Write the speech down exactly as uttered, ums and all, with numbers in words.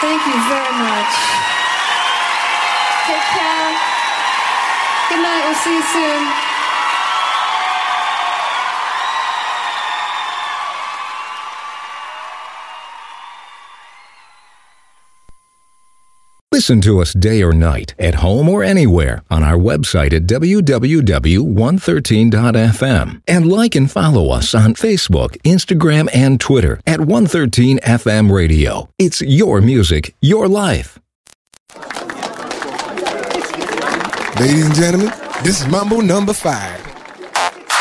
Thank you very much. Take care. Good night. We'll see you soon. Listen to us day or night, at home or anywhere, on our website at w w w dot one thirteen dot f m. And like and follow us on Facebook, Instagram, and Twitter at one thirteen F M Radio. It's your music, your life. Ladies and gentlemen, this is Mambo number five.